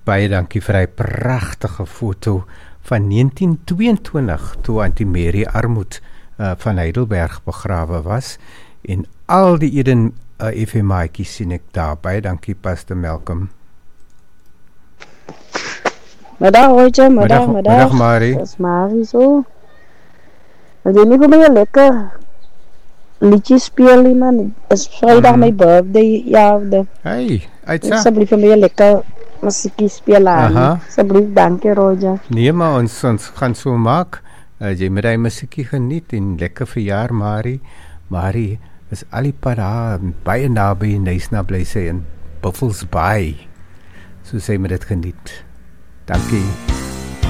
Baie dankie vir die pragtige foto van 1922 toe Auntie Mary Armoed van Heidelberg begrawe was en al die Eden FM-maatjies sien ek daar. Baie dankie Pastor Malcolm. Middag Roger, middag. Middag Marie. Dat is Marie zo. Wil jy nie vir my 'n lekker liedjie speel nie man? Is Vrydag my birthday, ja. Hey, uitsa. Asseblief vir my 'n lekker musiekie speel aan. Asseblief, dankie Roger. Nee, maar ons gaan so maak. Jy moet die musiekie geniet en lekker verjaar Marie. Marie is al die pad daar baie naby in Nysna bly sy in Buffels Bay. So sê my dit geniet. Dankie.